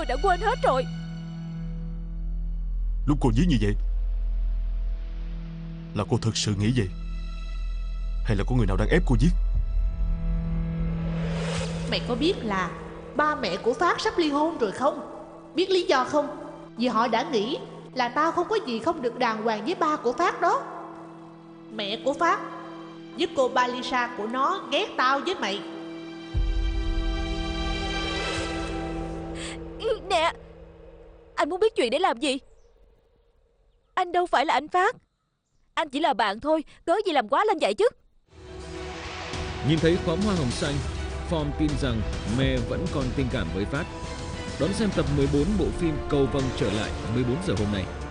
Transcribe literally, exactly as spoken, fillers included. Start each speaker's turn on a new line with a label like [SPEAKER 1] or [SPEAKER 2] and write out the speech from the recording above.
[SPEAKER 1] Tôi đã quên hết rồi.
[SPEAKER 2] Lúc cô giết như vậy là cô thực sự nghĩ vậy, hay là có người nào đang ép cô giết?
[SPEAKER 3] Mày có biết là ba mẹ của Phát sắp ly hôn rồi không? Biết lý do không? Vì họ đã nghĩ là tao không có gì không được đàng hoàng với ba của Phát đó. Mẹ của Phát với cô Balisa của nó ghét tao với mày.
[SPEAKER 1] Nè, anh muốn biết chuyện để làm gì? Anh đâu phải là anh Phát. Anh chỉ là bạn thôi, cớ gì làm quá lên vậy chứ.
[SPEAKER 4] Nhìn thấy khóm hoa hồng xanh, Form tin rằng Me vẫn còn tình cảm với Phát. Đón xem tập mười bốn bộ phim Cầu Vồng trở lại mười bốn giờ hôm nay.